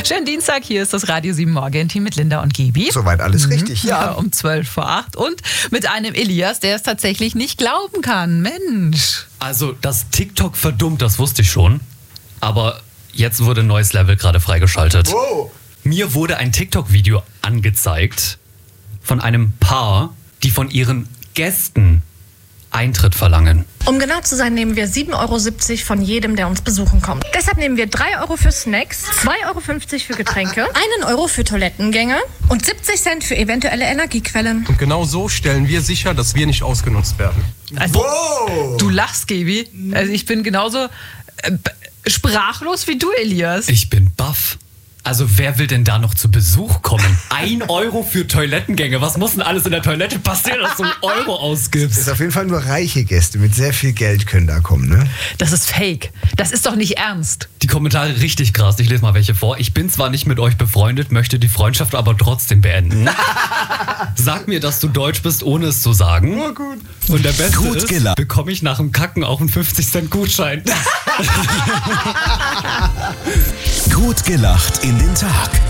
Schönen Dienstag, hier ist das Radio 7 Morgen-Team mit Linda und Gibi. Soweit alles richtig, ja. Um 7:12 und mit einem Elias, der es tatsächlich nicht glauben kann. Mensch. Also, dass TikTok verdummt, das wusste ich schon. Aber jetzt wurde ein neues Level gerade freigeschaltet. Wow. Mir wurde ein TikTok-Video angezeigt von einem Paar, die von ihren Gästen Eintritt verlangen. Um genau zu sein, nehmen wir 7,70 € von jedem, der uns besuchen kommt. Deshalb nehmen wir 3 € für Snacks, 2,50 € für Getränke, 1 € für Toilettengänge und 70 Cent für eventuelle Energiequellen. Und genau so stellen wir sicher, dass wir nicht ausgenutzt werden. Also, Wow. du lachst, Gibi. Also ich bin genauso sprachlos wie du, Elias. Ich bin baff. Also wer will denn da noch zu Besuch kommen? 1 € für Toilettengänge. Was muss denn alles in der Toilette passieren, dass du 1 € Das ausgibst? ist auf jeden Fall nur reiche Gäste mit sehr viel Geld können da kommen, ne? Das ist fake. Das ist doch nicht ernst. Die Kommentare richtig krass. Ich lese mal welche vor. Ich bin zwar nicht mit euch befreundet, möchte die Freundschaft aber trotzdem beenden. Sag mir, dass du deutsch bist, ohne es zu sagen. Oh, gut. Und der Beste Gut ist, gelacht. bekomme ich nach dem Kacken auch einen 50-Cent-Gutschein. Gut gelacht in den Tag.